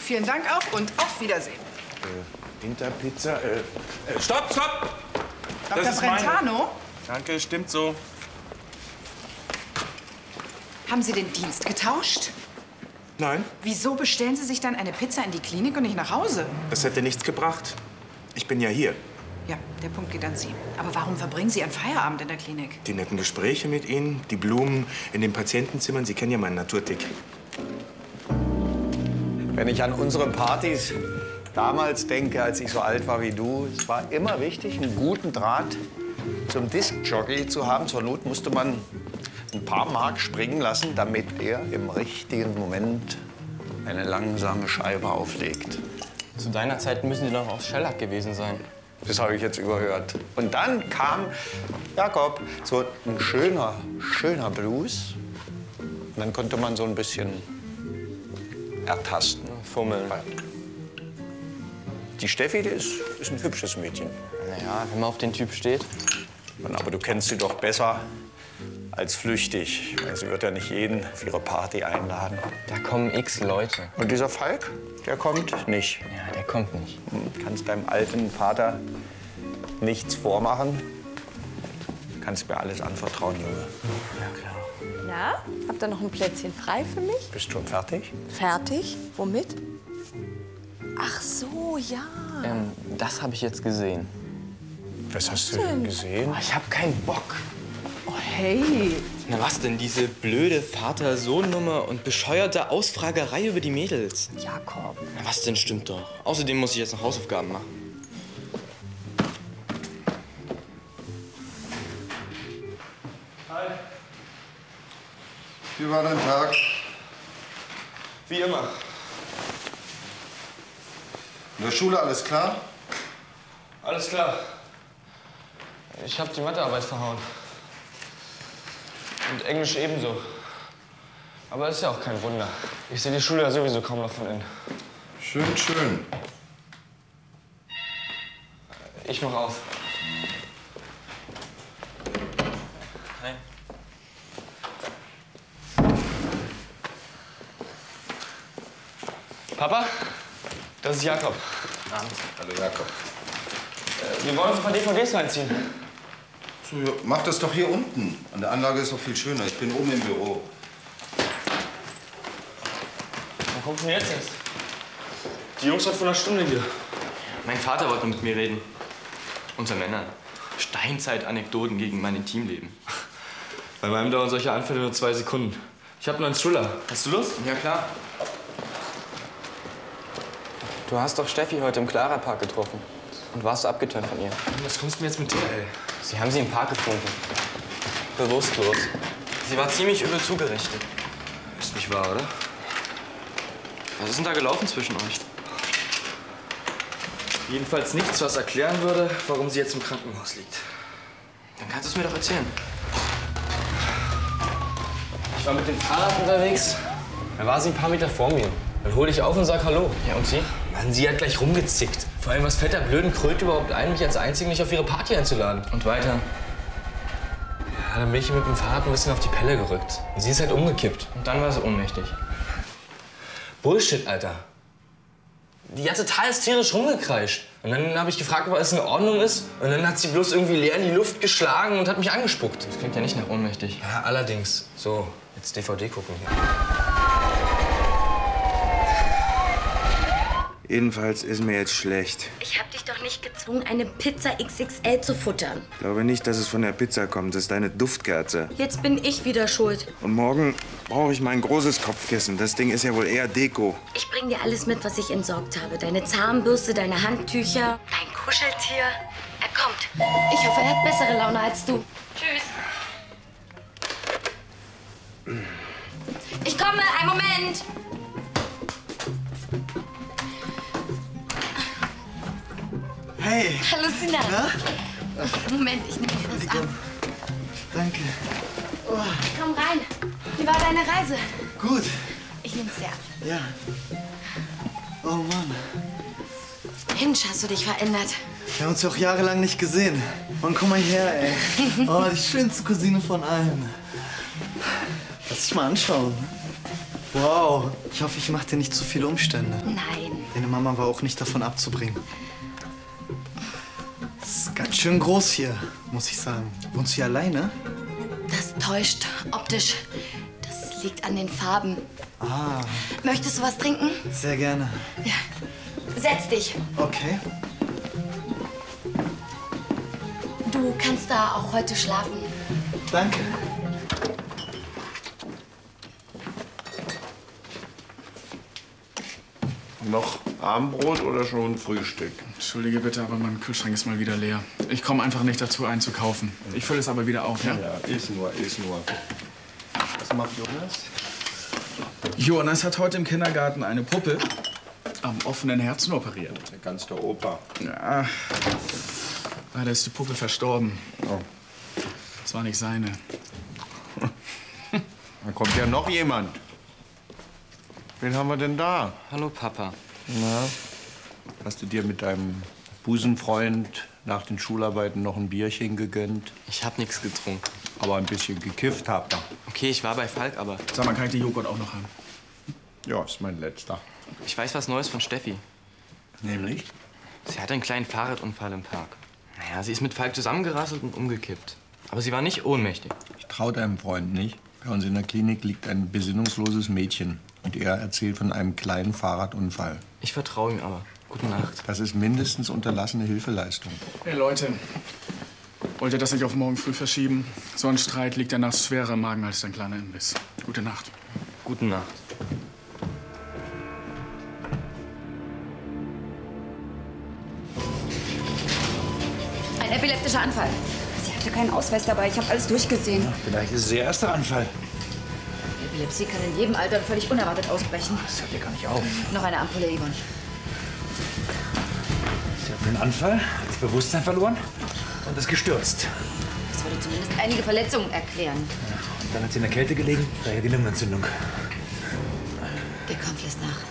Vielen Dank auch und auf Wiedersehen. Hinterpizza, stopp, stopp! Dr. Brentano? Danke, stimmt so. Haben Sie den Dienst getauscht? Nein, Wieso bestellen Sie sich dann eine Pizza in die Klinik und nicht nach Hause? das hätte nichts gebracht. Ich bin ja hier. Ja, der Punkt geht an Sie. Aber warum verbringen Sie Ihren Feierabend in der Klinik? Die netten Gespräche mit Ihnen, die Blumen in den Patientenzimmern. Sie kennen ja meinen Naturtick. Wenn ich an unsere Partys damals denke, als ich so alt war wie du, es war immer wichtig, einen guten Draht zum Diskjockey zu haben. Zur Not musste man ein paar Mark springen lassen, damit er im richtigen Moment eine langsame Scheibe auflegt. Zu deiner Zeit müssen die doch aus Schellack gewesen sein. Das habe ich jetzt überhört. Und dann kam, Jakob, so ein schöner Blues. Und dann konnte man so ein bisschen ertasten. Fummeln. Die Steffi, die ist ein hübsches Mädchen. Naja, wenn man auf den Typ steht. Aber du kennst sie doch besser als flüchtig. Sie wird ja nicht jeden für ihre Party einladen. Da kommen x Leute. Und dieser Falk, der kommt nicht. Ja, der kommt nicht. Kannst deinem alten Vater nichts vormachen. Kannst mir alles anvertrauen, Junge. Ja, klar. Na, habt ihr noch ein Plätzchen frei für mich? Bist du schon fertig? Fertig? Womit? Ach so, ja. Das habe ich jetzt gesehen. Was hast du denn gesehen? Oh, ich habe keinen Bock. Oh, hey. Na was denn, diese blöde Vater-Sohn-Nummer und bescheuerte Ausfragerei über die Mädels? Jakob. Na was denn, stimmt doch. Außerdem muss ich jetzt noch Hausaufgaben machen. Hi. Wie war dein Tag? Wie immer. In der Schule alles klar? Alles klar. Ich habe die Mathearbeit verhauen. Und Englisch ebenso. Aber ist ja auch kein Wunder. Ich sehe die Schule ja sowieso kaum noch von innen. Schön, schön. Ich mach auf. Nein. Papa, das ist Jakob. Abend. Hallo Jakob. Wir wollen uns ein paar DVDs reinziehen. So, ja, mach das doch hier unten. An der Anlage ist doch viel schöner. Ich bin oben im Büro. Wo kommst du denn jetzt erst? Die Jungs waren vor einer Stunde hier. Mein Vater wollte mit mir reden. Unter Männern. Steinzeit-Anekdoten gegen mein Intimleben. Bei meinem dauern solche Anfälle nur 2 Sekunden. Ich hab nur einen Thriller. Hast du Lust? Ja, klar. Du hast doch Steffi heute im Clara-Park getroffen. Und warst abgeturnt von ihr. Was kommst du mir jetzt mit her, ey? Sie haben sie im Park gefunden. Bewusstlos. Sie war ziemlich übel zugerichtet. Ist nicht wahr, oder? Was ist denn da gelaufen zwischen euch? Jedenfalls nichts, was erklären würde, warum sie jetzt im Krankenhaus liegt. Dann kannst du es mir doch erzählen. Ich war mit dem Fahrrad unterwegs. Da war sie ein paar Meter vor mir. Dann hole ich auf und sag Hallo. Ja, und sie? Mann, sie hat gleich rumgezickt. Vor allem, was fällt der blöden Kröte überhaupt ein, mich als Einzigen nicht auf ihre Party einzuladen? Und weiter? Ja, dann bin ich mit dem Fahrrad ein bisschen auf die Pelle gerückt. Und sie ist halt umgekippt. Und dann war sie ohnmächtig. Bullshit, Alter. Die hat total hysterisch rumgekreischt. Und dann habe ich gefragt, ob alles in Ordnung ist. Und dann hat sie bloß irgendwie leer in die Luft geschlagen und hat mich angespuckt. Das klingt ja nicht nach ohnmächtig. Ja, allerdings. So, jetzt DVD gucken hier. Jedenfalls ist mir jetzt schlecht. Ich hab dich doch nicht gezwungen, eine Pizza XXL zu futtern. Ich glaube nicht, dass es von der Pizza kommt. Das ist deine Duftkerze. Jetzt bin ich wieder schuld. Und morgen brauche ich mein großes Kopfkissen. Das Ding ist ja wohl eher Deko. Ich bring dir alles mit, was ich entsorgt habe. Deine Zahnbürste, deine Handtücher, dein Kuscheltier. Er kommt. Ich hoffe, er hat bessere Laune als du. Tschüss. Ich komme, einen Moment. Hey. Hallo, Sinan. Na? Moment, ich nehme dir das ab. Danke. Oh. Komm rein. Wie war deine Reise? Gut. Ich nehm's dir ab. Ja. Oh Mann. Mensch, hast du dich verändert. Wir haben uns ja auch jahrelang nicht gesehen. Mann, komm mal her, ey. Oh, die schönste Cousine von allen. Lass dich mal anschauen. Wow, ich hoffe, ich mache dir nicht zu viele Umstände. Nein. Deine Mama war auch nicht davon abzubringen. Es ist ganz schön groß hier, muss ich sagen. Wohnst du hier alleine? Das täuscht optisch. Das liegt an den Farben. Ah. Möchtest du was trinken? Sehr gerne. Ja. Setz dich. Okay. Du kannst da auch heute schlafen. Danke. Noch Abendbrot oder schon Frühstück? Entschuldige bitte, aber mein Kühlschrank ist mal wieder leer. Ich komme einfach nicht dazu, einzukaufen. Ich fülle es aber wieder auf, ja? Ja, ist nur. Was macht Jonas? Jonas hat heute im Kindergarten eine Puppe am offenen Herzen operiert. Ganz der Opa. Ja, leider ist die Puppe verstorben. Oh. Das war nicht seine. Da kommt ja noch jemand. Wen haben wir denn da? Hallo, Papa. Na, hast du dir mit deinem Busenfreund nach den Schularbeiten noch ein Bierchen gegönnt? Ich hab nichts getrunken. Aber ein bisschen gekifft habt ihr. Okay, ich war bei Falk, aber Sag mal, kann ich den Joghurt auch noch haben? Ja, ist mein letzter. ich weiß was Neues von Steffi. Nämlich? Sie hatte einen kleinen Fahrradunfall im Park. Naja, sie ist mit Falk zusammengerasselt und umgekippt. Aber sie war nicht ohnmächtig. Ich trau deinem Freund nicht. Bei uns in der Klinik liegt ein besinnungsloses Mädchen. Und er erzählt von einem kleinen Fahrradunfall. Ich vertraue ihm aber. Gute Nacht. Das ist mindestens unterlassene Hilfeleistung. Hey Leute, wollt ihr das nicht auf morgen früh verschieben? So ein Streit liegt ja nachts schwerer im Magen als ein kleiner Imbiss. Gute Nacht. Gute Nacht. Ein epileptischer Anfall. Sie hatte keinen Ausweis dabei. Ich habe alles durchgesehen. Vielleicht ist es ihr erster Anfall. Epilepsie kann in jedem Alter völlig unerwartet ausbrechen. Das hört ja gar nicht auf. Noch eine Ampulle, Yvonne. Sie hat einen Anfall, hat das Bewusstsein verloren und ist gestürzt. Das würde zumindest einige Verletzungen erklären. Ja, und dann hat sie in der Kälte gelegen, daher die Lungenentzündung. Der Kampf lässt nach.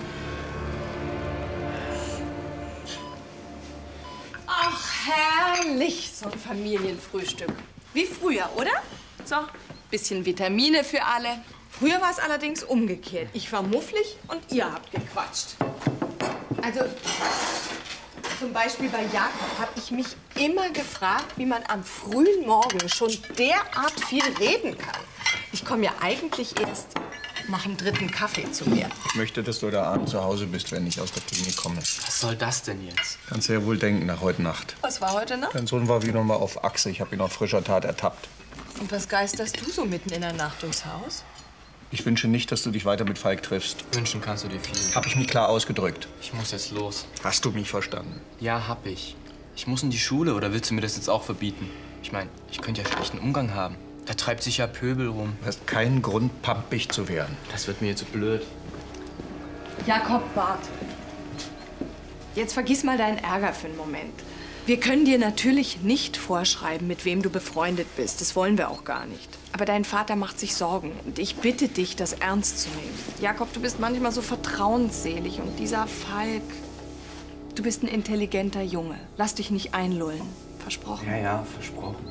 Ach, herrlich, so ein Familienfrühstück. Wie früher, oder? So, bisschen Vitamine für alle. Früher war es allerdings umgekehrt. Ich war mufflig und ihr habt gequatscht. Also, zum Beispiel bei Jakob habe ich mich immer gefragt, wie man am frühen Morgen schon derart viel reden kann. Ich komme ja eigentlich erst nach dem 3. Kaffee zu mir. Ich möchte, dass du heute Abend zu Hause bist, wenn ich aus der Klinik komme. Was soll das denn jetzt? Kannst du ja wohl denken nach heute Nacht. Was war heute Nacht? Dein Sohn war wieder mal auf Achse. Ich habe ihn auf frischer Tat ertappt. Und was geisterst du so mitten in der Nacht durchs Haus? Ich wünsche nicht, dass du dich weiter mit Falk triffst. Wünschen kannst du dir viel. Hab ich mich klar ausgedrückt? Ich muss jetzt los. Hast du mich verstanden? Ja, hab ich. Ich muss in die Schule, oder willst du mir das jetzt auch verbieten? Ich meine, ich könnte ja schlechten Umgang haben. Da treibt sich ja Pöbel rum. Du hast keinen Grund, pampig zu werden. Das wird mir jetzt so blöd. Jakob, wart. Jetzt vergiss mal deinen Ärger für einen Moment. Wir können dir natürlich nicht vorschreiben, mit wem du befreundet bist. Das wollen wir auch gar nicht. Aber dein Vater macht sich Sorgen. Und ich bitte dich, das ernst zu nehmen. Jakob, du bist manchmal so vertrauensselig. Und dieser Falk, du bist ein intelligenter Junge. Lass dich nicht einlullen. Versprochen? Ja, ja, versprochen.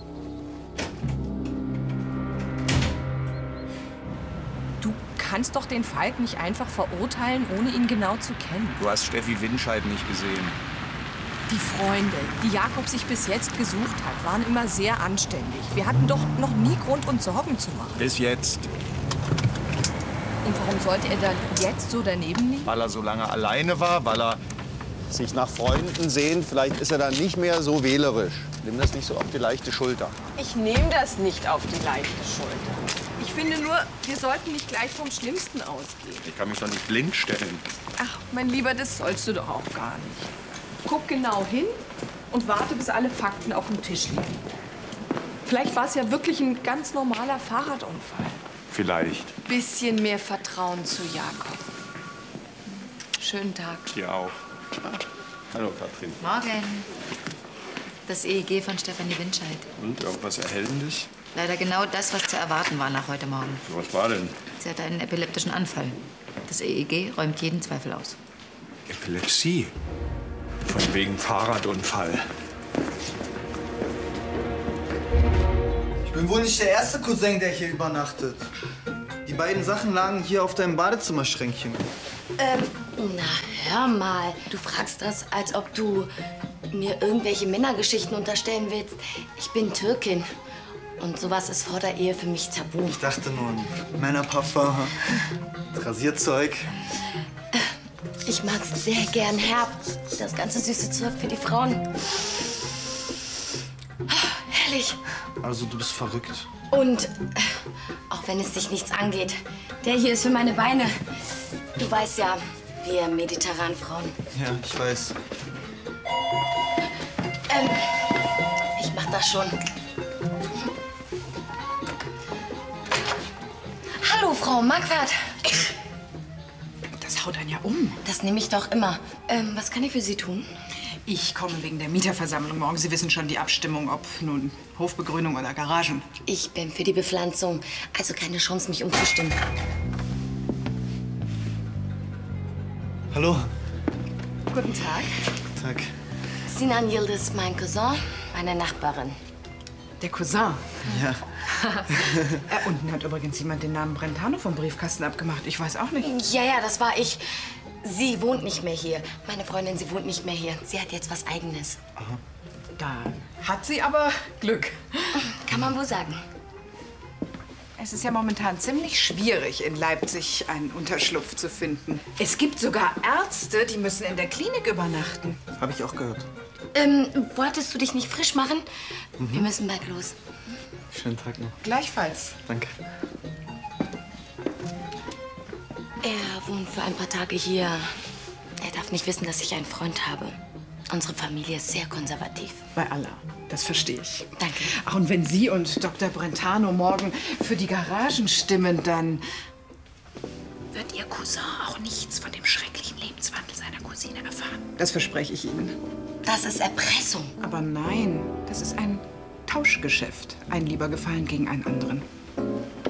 Du kannst doch den Falk nicht einfach verurteilen, ohne ihn genau zu kennen. Du hast Steffi Winscheid nicht gesehen. Die Freunde, die Jakob sich bis jetzt gesucht hat, waren immer sehr anständig. Wir hatten doch noch nie Grund, uns Sorgen zu machen. Bis jetzt. Und warum sollte er dann jetzt so daneben liegen? Weil er so lange alleine war, weil er sich nach Freunden sehnt. Vielleicht ist er dann nicht mehr so wählerisch. Nimm das nicht so auf die leichte Schulter. Ich nehme das nicht auf die leichte Schulter. Ich finde nur, wir sollten nicht gleich vom Schlimmsten ausgehen. Ich kann mich doch nicht blind stellen. Ach, mein Lieber, das sollst du doch auch gar nicht. Guck genau hin und warte, bis alle Fakten auf dem Tisch liegen. Vielleicht war es ja wirklich ein ganz normaler Fahrradunfall. Vielleicht. Bisschen mehr Vertrauen zu Jakob. Schönen Tag. Dir auch. Hallo, Katrin. Morgen. Das EEG von Stefanie Winscheid. Und irgendwas Erhellendes? Leider genau das, was zu erwarten war nach heute Morgen. Was war denn? Sie hatte einen epileptischen Anfall. Das EEG räumt jeden Zweifel aus. Epilepsie? Von wegen Fahrradunfall. Ich bin wohl nicht der erste Cousin, der hier übernachtet. Die Die beiden Sachen lagen hier auf deinem Badezimmerschränkchen. Na, hör mal. Du fragst das, als ob du mir irgendwelche Männergeschichten unterstellen willst. Ich bin Türkin. Und sowas ist vor der Ehe für mich tabu. Ich dachte nur, Männerparfum, Rasierzeug. Ich mag's sehr gern herb. Das ganze süße Zeug für die Frauen. Herrlich. Also du bist verrückt. Und auch wenn es dich nichts angeht, der hier ist für meine Beine. Du weißt ja, wir mediterranen Frauen. Ja, ich weiß. Ich mach das schon. Hallo, Frau Marquardt. Das haut einen ja um. Das nehme ich doch immer. Was kann ich für Sie tun? Ich komme wegen der Mieterversammlung morgen. Sie wissen schon die Abstimmung, ob nun Hofbegrünung oder Garagen. Ich bin für die Bepflanzung. Also keine Chance, mich umzustimmen. Hallo. Guten Tag. Guten Tag. Sinan Yildiz, mein Cousin, meine Nachbarin. Der Cousin? Ja. Unten hat übrigens jemand den Namen Brentano vom Briefkasten abgemacht. Ich weiß auch nicht. Ja, das war ich. Sie wohnt nicht mehr hier. Meine Freundin, sie wohnt nicht mehr hier. Sie hat jetzt was Eigenes. Aha. Da hat sie aber Glück. Kann man wohl sagen. Es ist ja momentan ziemlich schwierig, in Leipzig einen Unterschlupf zu finden. Es gibt sogar Ärzte, die müssen in der Klinik übernachten. Habe ich auch gehört. Wolltest du dich nicht frisch machen? Wir müssen bald los. Schönen Tag noch. Gleichfalls. Danke. Er wohnt für ein paar Tage hier. Er darf nicht wissen, dass ich einen Freund habe. Unsere Familie ist sehr konservativ. Bei Allah. Das verstehe ich. Danke. Ach, und wenn Sie und Dr. Brentano morgen für die Garagen stimmen, dann wird Ihr Cousin auch nichts von dem schrecklichen Lebenswandel seiner Cousine erfahren. Das verspreche ich Ihnen. Das ist Erpressung. Aber nein, das ist ein Tauschgeschäft. Ein lieber Gefallen gegen einen anderen.